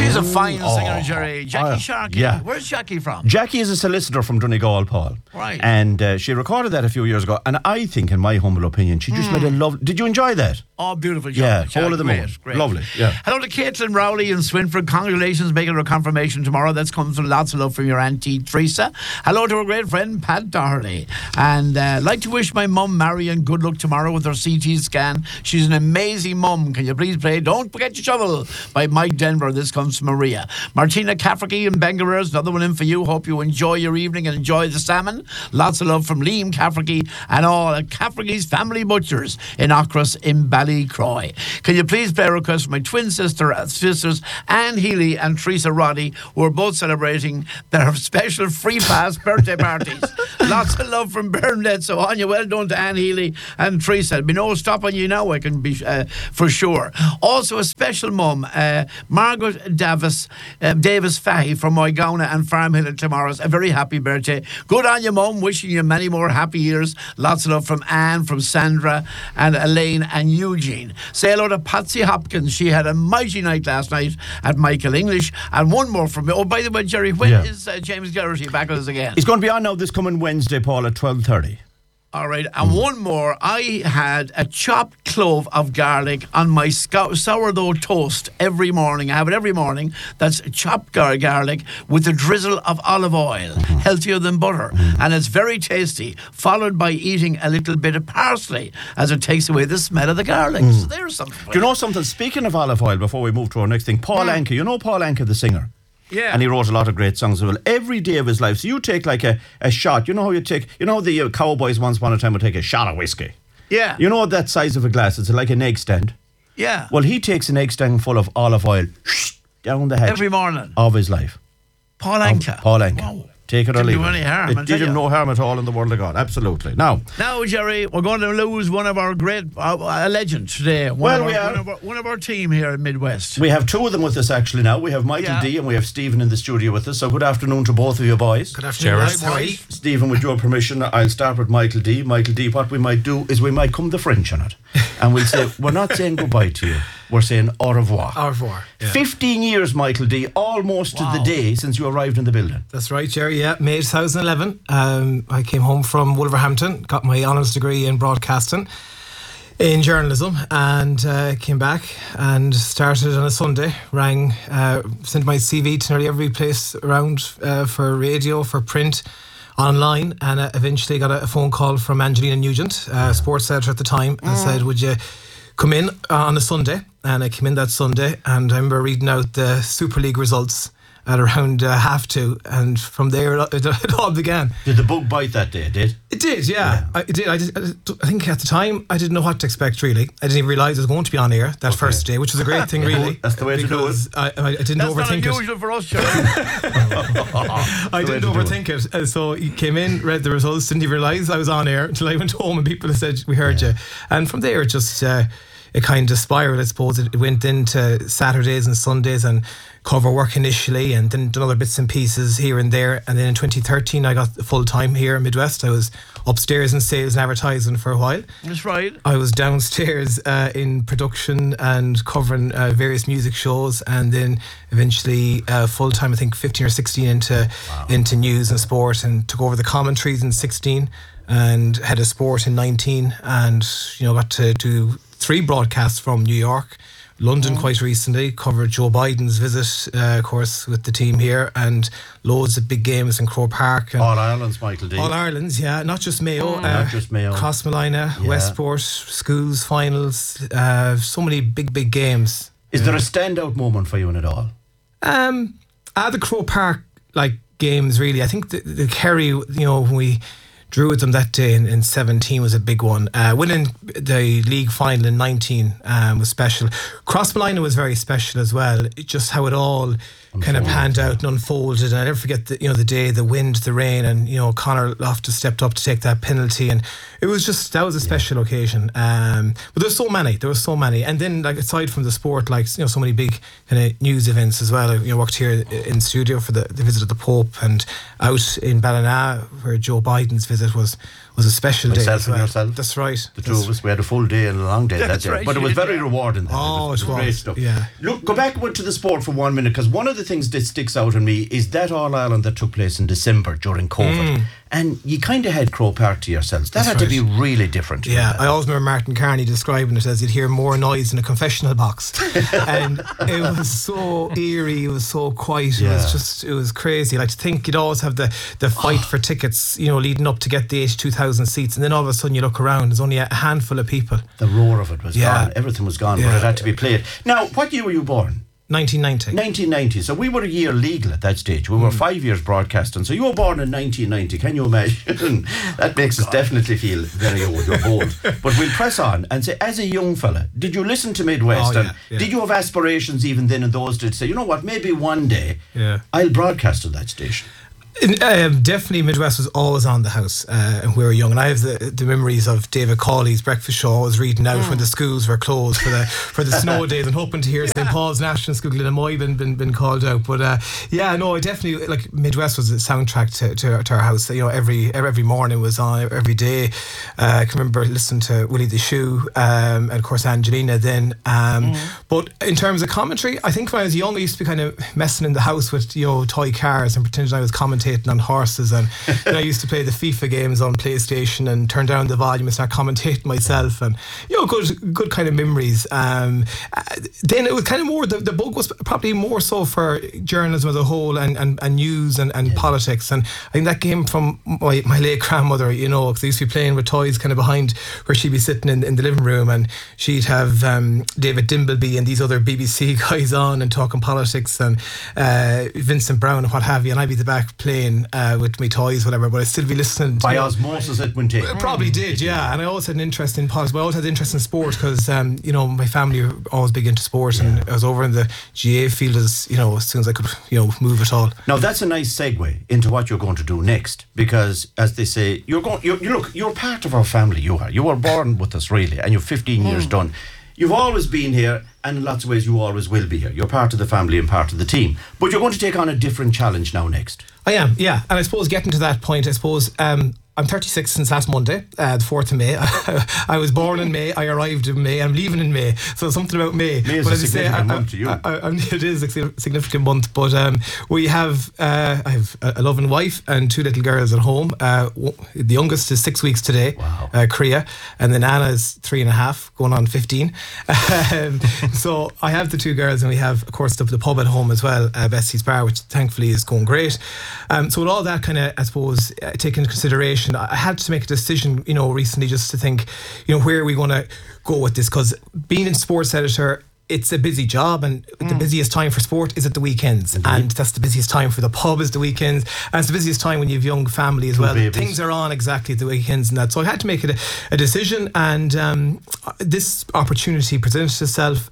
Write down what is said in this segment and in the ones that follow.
She's a fine singer, Jerry. Jackie Sharkey. Yeah. Where's Jackie from? Jackie is a solicitor from Donegal, Paul. Right. And she recorded that a few years ago. And I think, in my humble opinion, she just made a lovely... Did you enjoy that? Oh, beautiful job. Yeah, Whole of the Moon. Great. Lovely, yeah. Hello to Caitlin Rowley in Swinford. Congratulations making her confirmation tomorrow. That's comes from lots of love from your auntie Teresa. Hello to our great friend Pat Doherty. And like to wish my mum Marion good luck tomorrow with her CT scan. She's an amazing mum. Can you please play Don't Forget Your Shovel by Mike Denver? This comes from Maria. Martina Cafferty in Bengaluru. Another one in for you. Hope you enjoy your evening and enjoy the salmon. Lots of love from Liam Cafferty and all at Cafferty's Family Butchers in Ochras in Ballycroy. Can you please play a request for my twin sisters Anne Healy and Teresa Roddy, who are both celebrating their special free pass birthday parties. Lots of love from Bernadette. So on you, well done to Anne Healy and Teresa. There'll be no stopping you now, I can be for sure. Also a special mum, Margaret Davis Fahy from Moygauna and Farmhill in Tomorrow's. A very happy birthday. Good on you, mum. Wishing you many more happy years. Lots of love from Anne, from Sandra and Elaine and Eugene. Say hello to Patsy Hopkins. She had a mighty night last night at Michael English. And one more from me. Oh, by the way, Jerry, when is James Geraghty back with us again? He's going to be on now this coming Wednesday, Paul, at 12:30. All right, and one more. I had a chopped clove of garlic on my sourdough toast every morning. I have it every morning. That's chopped garlic with a drizzle of olive oil, healthier than butter. And it's very tasty, followed by eating a little bit of parsley as it takes away the smell of the garlic. So there's something. Do you know something? Speaking of olive oil, before we move to our next thing, Paul Anka, you know Paul Anka, the singer? Yeah. And he wrote a lot of great songs as well. Every day of his life. So you take like a shot. You know how you take... You know the cowboys once upon a time would take a shot of whiskey? Yeah. You know that size of a glass? It's like an egg stand. Yeah. Well, he takes an egg stand full of olive oil down the head every morning of his life. Paul Anka. Paul Anka. Wow. Take it or leave it. Didn't do any harm. It did him no harm at all in the world of God. Absolutely. Now, Jerry, we're going to lose one of our great a legend today. One of our team here in Midwest. We have two of them with us actually now. We have Michael D and we have Stephen in the studio with us. So good afternoon to both of you boys. Good afternoon. Stephen, with your permission, I'll start with Michael D. Michael D, what we might do is we might come the French on it. And we'll say, we're not saying goodbye to you. We're saying au revoir. Au revoir. Yeah. 15 years, Michael D, almost to the day since you arrived in the building. That's right, Jerry. Yeah, May 2011. I came home from Wolverhampton, got my honours degree in broadcasting, in journalism, and came back and started on a Sunday. Sent my CV to nearly every place around for radio, for print, online, and eventually got a phone call from Angelina Nugent, sports editor at the time, and said, would you come in on a Sunday? And I came in that Sunday, and I remember reading out the Super League results at around 2:30, and from there it all began. Did the bug bite that day? It did, yeah. I think at the time I didn't know what to expect really. I didn't even realise I was going to be on air that first day, which was a great thing really. That's the way to do it. I didn't overthink it. That's not unusual for us, Jerry. I didn't overthink it. So he came in, read the results, didn't even realise I was on air until I went home and people said, we heard you. And from there it just... it kind of spiraled, I suppose. It went into Saturdays and Sundays and cover work initially, and then done other bits and pieces here and there. And then in 2013, I got full time here in Midwest. I was upstairs in sales and advertising for a while. That's right. I was downstairs in production and covering various music shows, and then eventually full time, I think 15 or 16 into news and sport, and took over the commentaries in 16 and head of sport in 19, and got to do 3 broadcasts from New York, London quite recently, covered Joe Biden's visit, of course, with the team here, and loads of big games in Croke Park. And All Ireland's, Michael D. All Ireland's, yeah, not just Mayo. Not just Mayo. Crossmolina, Westport, schools, finals, so many big games. Is there a standout moment for you in it all? At the Croke Park, games, really. I think the Kerry, when we drew with them that day in 17 was a big one. Winning the league final in 19 was special. Crossmolina was very special as well. Just how it all kind of panned out and unfolded. And I never forget the day, the wind, the rain, and Conor Loftus stepped up to take that penalty, and it was just, that was a special occasion. But there were so many. And then aside from the sport, so many big kind of news events as well. I worked here in studio for the visit of the Pope, and out in Ballina where Joe Biden's visit was was a special day. Myself as and well. yourself. That's right. The two of us, we had a full day and a long day that That's day. right, But it you was did, very yeah. rewarding. Oh, it was. Great stuff. Yeah. Look, go back to the sport for 1 minute, because one of the things that sticks out on me is that All-Ireland that took place in December during COVID. And you kind of had Croke Park to yourselves. That had to be really different. Yeah, I always remember Martin Carney describing it as you'd hear more noise in a confessional box. And it was so eerie, it was so quiet, it was crazy. Like, to think you'd always have the fight for tickets, leading up to get the 82,000 seats, and then all of a sudden you look around, there's only a handful of people. The roar of it was gone. Everything was gone, but it had to be played. Now, what year were you born? 1990. 1990. So we were a year legal at that stage. We were 5 years broadcasting. So you were born in 1990. Can you imagine? That makes us definitely feel very old. You're old. But we'll press on and say, as a young fella, did you listen to Midwest? Did you have aspirations even then in those days to say, you know what, maybe one day I'll broadcast at that station? Definitely Midwest was always on the house when we were young, and I have the memories of David Cawley's breakfast show. I was reading out when the schools were closed for the snow days, and hoping to hear St. Paul's National School Glenamoy been called out. But I definitely, like, Midwest was a soundtrack to our house. Every morning was on, every day. I can remember listening to Willie the Shoe, and of course Angelina then. But in terms of commentary, I think when I was young I used to be kind of messing in the house with toy cars and pretending I was commentating on horses, and I used to play the FIFA games on PlayStation and turn down the volume and start commentating myself, and good kind of memories. Then it was kind of more, the bug was probably more so for journalism as a whole, and news and politics, and I think that came from my late grandmother, because I used to be playing with toys kind of behind where she'd be sitting in the living room, and she'd have David Dimbleby and these other BBC guys on and talking politics, and Vincent Brown and what have you, and I'd be at the back playing with me toys, whatever, but I'd still be listening by osmosis it went in. Probably did, yeah. And I always had an interest in politics, but I always had an interest in sport because my family were always big into sport, and I was over in the GA field as soon as I could move at all. Now that's a nice segue into what you're going to do next, because as they say, you're part of our family. You were born with us, really, and you're 15 years done. You've always been here, and in lots of ways you always will be here. You're part of the family and part of the team. But you're going to take on a different challenge now next. I am, yeah. And I suppose getting to that point, I'm 36 since last Monday, the 4th of May. I was born in May, I arrived in May, I'm leaving in May. So something about May. May is a significant month to you. It is a significant month, but I have a loving wife and 2 little girls at home. The youngest is 6 weeks today, Kriya, and then Anna is 3.5, going on 15. So I have the 2 girls, and we have, of course, the pub at home as well, Bessie's Bar, which thankfully is going great. So with all that kind of, I suppose, taken into consideration, I had to make a decision, recently, just to think, where are we going to go with this? Because being a sports editor, it's a busy job, and the busiest time for sport is at the weekends. Indeed. And that's the busiest time for the pub is the weekends, and it's the busiest time when you have young family as well. Babies. Things are on exactly at the weekends and that. So I had to make it a decision, and this opportunity presented itself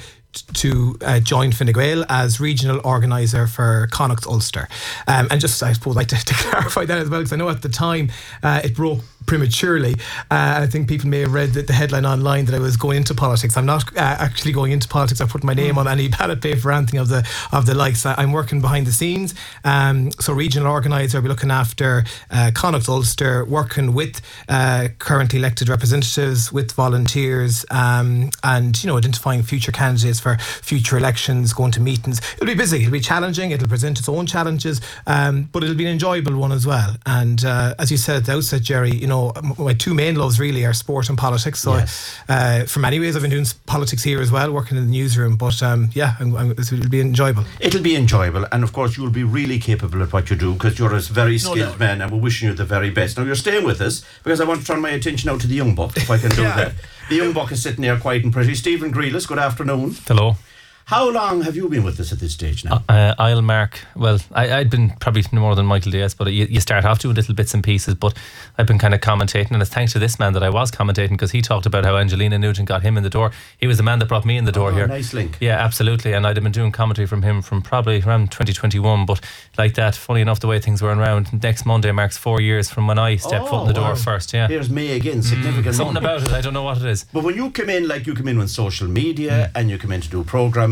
to join Fine Gael as regional organiser for Connacht Ulster. And just, I suppose, like to clarify that as well, because I know at the time it broke prematurely. I think people may have read the headline online that I was going into politics. I'm not actually going into politics. I put my name on any ballot paper or anything of the likes. I'm working behind the scenes. So regional organiser, I'll be looking after Connacht Ulster, working with currently elected representatives, with volunteers, and identifying future candidates for future elections, going to meetings. It'll be busy, it'll be challenging, it'll present its own challenges, but it'll be an enjoyable one as well. And as you said at the outset, Jerry, my 2 main loves really are sport and politics. So for many ways I've been doing politics here as well, working in the newsroom, but it'll be enjoyable. It'll be enjoyable, and of course you'll be really capable at what you do, because you're a very skilled man, and we're wishing you the very best. Now you're staying with us because I want to turn my attention now to the young buck, if I can do that. The young buck is sitting there quiet and pretty. Stephen Grealis, good afternoon. Hello. How long have you been with us at this stage now? I'll mark, well, I'd been probably more than Michael Diaz, but you start off doing little bits and pieces, but I've been kind of commentating, and it's thanks to this man that I was commentating, because he talked about how Angelina Nugent got him in the door. He was the man that brought me in the door here. Nice link. Yeah, absolutely, and I'd have been doing commentary from him from probably around 2021, but like that, funny enough, the way things were around, next Monday marks 4 years from when I stepped foot in the door first, yeah. Here's May again, significant something about it, I don't know what it is. But when you come in, like you come in on social media, and you come in to do programming,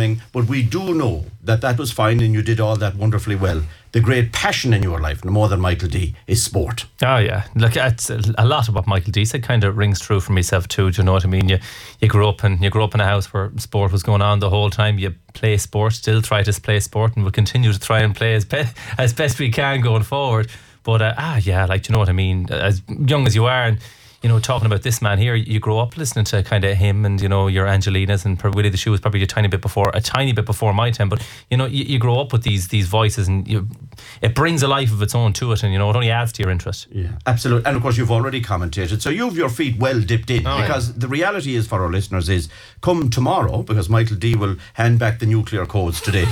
coming, but we do know that was fine and you did all that wonderfully well. The great passion in your life, no more than Michael D, is sport. Oh yeah, look, it's a lot of what Michael D said kind of rings true for myself too. Do you know what I mean? You grew up in a house where sport was going on the whole time. You play sport, still try to play sport, and we'll continue to try and play as best we can going forward. But yeah, like, do you know what I mean? As young as you are, and you know, talking about this man here, you grow up listening to kind of him and, you know, your Angelinas, and Willie the Shoe was probably a tiny bit before my time. But you know, you grow up with these voices, and it brings a life of its own to it, and you know, it only adds to your interest. Yeah, absolutely. And of course, you've already commentated, so you've your feet well dipped in. Because the reality is, for our listeners, is come tomorrow, because Michael D will hand back the nuclear codes today.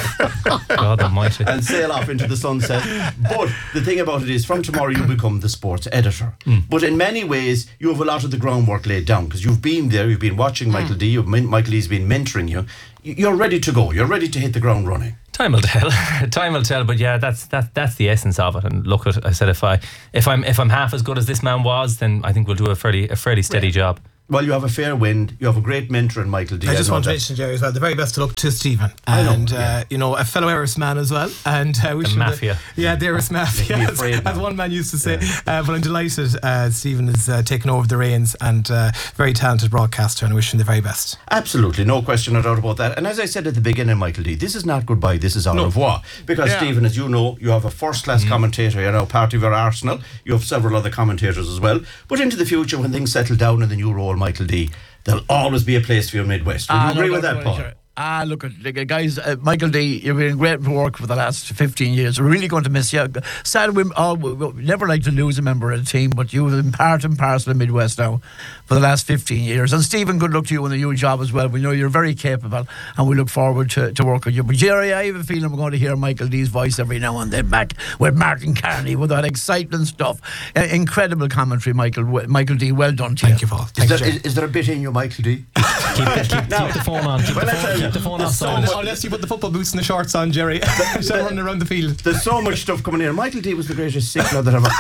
God almighty. And sail off into the sunset. But the thing about it is, from tomorrow you become the sports editor. But in many ways, you have a lot of the groundwork laid down, because you've been there, you've been watching Michael D, Michael D's been mentoring you. You're ready to go. You're ready to hit the ground running. Time will tell. Time will tell. But yeah, that's the essence of it. And look, I said if I'm half as good as this man was, then I think we'll do a fairly steady job. Well, you have a fair wind. You have a great mentor in Michael D. I just want to mention, Jerry, as well, the very best of luck to Stephen. And, you know, a fellow Irish man as well. And the mafia. The Irish mafia, as one man used to say. But I'm delighted Stephen has taken over the reins, and very talented broadcaster, and I wish him the very best. Absolutely, no question or doubt about that. And as I said at the beginning, Michael D, this is not goodbye, this is au revoir. Because Stephen, as you know, you have a first-class commentator. You're now part of your arsenal. You have several other commentators as well. But into the future, when things settle down in the new role, Michael D, there'll always be a place for your Midwest. Would you agree with that, Paul? Look, guys, Michael D, you've been great work for the last 15 years. We're really going to miss you. Sad, we never like to lose a member of the team, but you've been part and parcel of Midwest now for the last 15 years. And Stephen, good luck to you on the new job as well. We know you're very capable, and we look forward to work with you. But Jerry, I have a feeling we're going to hear Michael D's voice every now and then back with Martin Carney, with that excitement stuff. Incredible commentary, Michael D. Well done to you. Thank you, Paul. Is there a bit in you, Michael D? Keep the phone on. Keep the phone off silent. Unless you put the football boots and the shorts on, Jerry. Start running around the field. There's so much stuff coming in. Michael D was the greatest signal that I've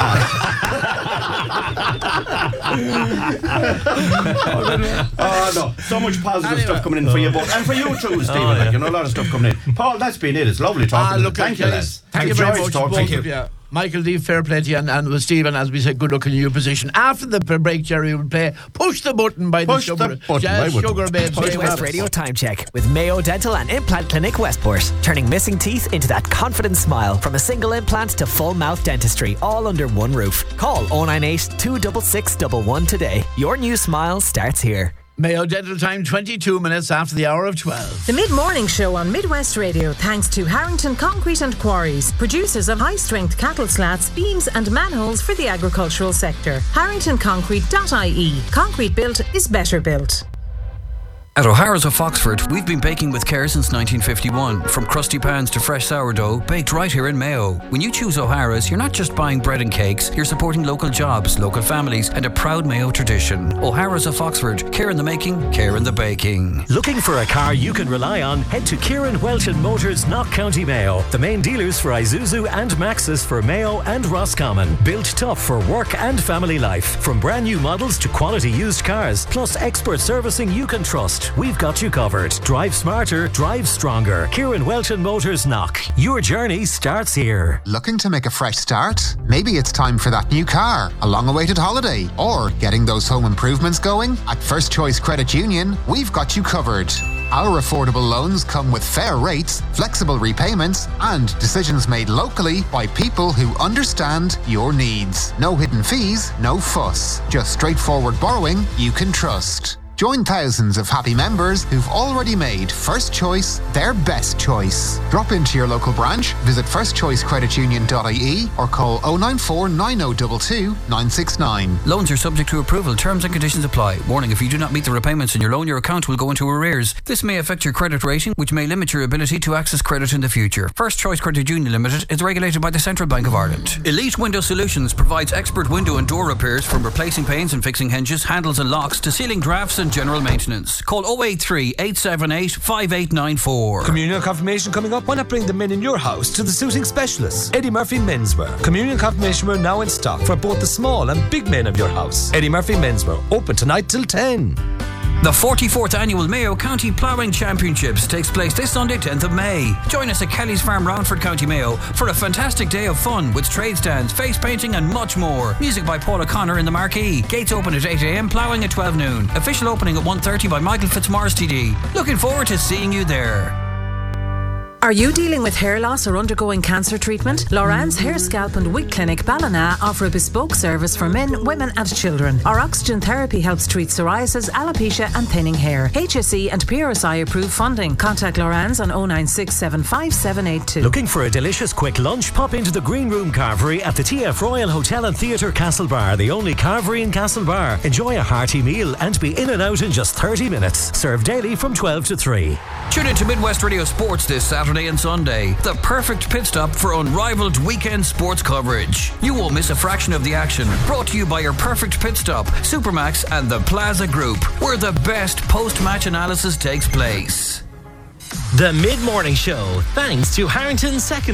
had. No, so much positive stuff coming in for you both, and for you too, Stephen. You know, a lot of stuff coming in. Paul, that's been it. It's lovely talking to you. Thank you, lads. Thank you very much. Thank you. Michael D, fair play to you, and with Stephen, as we said, good luck in your position. After the break, Jerry will play Push the Button by the Sugar Babes. Midwest Radio Time Check with Mayo Dental and Implant Clinic Westport. Turning missing teeth into that confident smile. From a single implant to full mouth dentistry, all under one roof. Call 098 266 111 today. Your new smile starts here. Mayo Dental Time, 22 minutes after the hour of 12. The mid-morning show on Midwest Radio, thanks to Harrington Concrete and Quarries, producers of high-strength cattle slats, beams and manholes for the agricultural sector. HarringtonConcrete.ie. Concrete built is better built. At O'Hara's of Foxford, we've been baking with care since 1951. From crusty pans to fresh sourdough, baked right here in Mayo. When you choose O'Hara's, you're not just buying bread and cakes, you're supporting local jobs, local families, and a proud Mayo tradition. O'Hara's of Foxford, care in the making, care in the baking. Looking for a car you can rely on? Head to Kieran Welton Motors, Knock County Mayo. The main dealers for Isuzu and Maxus for Mayo and Roscommon. Built tough for work and family life. From brand new models to quality used cars, plus expert servicing you can trust. We've got you covered. Drive smarter, drive stronger. Kieran Welton Motors Knock. Your journey starts here. Looking to make a fresh start? Maybe it's time for that new car, a long-awaited holiday, or getting those home improvements going? At First Choice Credit Union, we've got you covered. Our affordable loans come with fair rates, flexible repayments, and decisions made locally by people who understand your needs. No hidden fees, no fuss. Just straightforward borrowing you can trust. Join thousands of happy members who've already made First Choice their best choice. Drop into your local branch, visit firstchoicecreditunion.ie or call 094 9022 969. Loans are subject to approval. Terms and conditions apply. Warning, if you do not meet the repayments in your loan, your account will go into arrears. This may affect your credit rating, which may limit your ability to access credit in the future. First Choice Credit Union Limited is regulated by the Central Bank of Ireland. Elite Window Solutions provides expert window and door repairs, from replacing panes and fixing hinges, handles and locks to sealing drafts and general maintenance. Call 083 878 5894. Communion confirmation coming up. Why not bring the men in your house to the suiting specialists? Eddie Murphy Menswear. Communion confirmation wear now in stock for both the small and big men of your house. Eddie Murphy Menswear, open tonight till 10. The 44th Annual Mayo County Ploughing Championships takes place this Sunday, 10th of May. Join us at Kelly's Farm, Roundford, County Mayo for a fantastic day of fun with trade stands, face painting and much more. Music by Paul O'Connor in the marquee. Gates open at 8 a.m, ploughing at 12 noon. Official opening at 1:30 by Michael Fitzmaurice TD. Looking forward to seeing you there. Are you dealing with hair loss or undergoing cancer treatment? Loran's Hair, Scalp and Wig Clinic Ballina offer a bespoke service for men, women and children. Our oxygen therapy helps treat psoriasis, alopecia and thinning hair. HSE and PRSI approved funding. Contact Loran's on 096755782. Looking for a delicious quick lunch? Pop into the Green Room Carvery at the TF Royal Hotel and Theatre Castlebar, the only carvery in Castlebar. Enjoy a hearty meal and be in and out in just 30 minutes. Served daily from 12 to 3. Tune in to Midwest Radio Sports this Saturday and Sunday. The perfect pit stop for unrivaled weekend sports coverage. You won't miss a fraction of the action. Brought to you by your perfect pit stop, Supermax and the Plaza Group, where the best post-match analysis takes place. The Mid-Morning Show, thanks to Harrington's second